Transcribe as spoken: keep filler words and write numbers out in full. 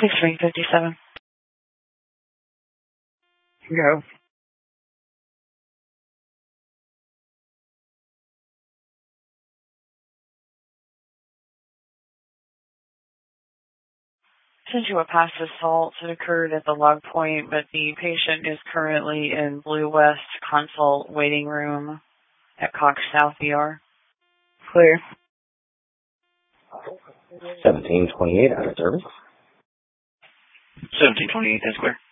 six three fifty-seven. Go. Sent you a past assault that occurred at the log point, but the patient is currently in Blue West consult waiting room at Cox South E R. Clear. seventeen twenty-eight out of service. seventeen twenty-eight, that's clear.